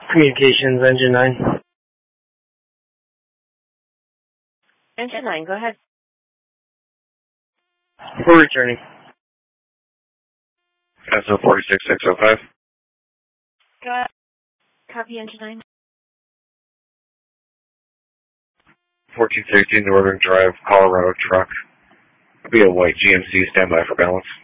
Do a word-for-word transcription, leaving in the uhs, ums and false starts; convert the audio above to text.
Communications, Engine nine. Engine nine, go ahead. We're returning. S O four six six oh five. Go ahead. Copy, Engine nine. fourteen thirteen Northern Drive, Colorado truck. Be a white G M C, standby for balance.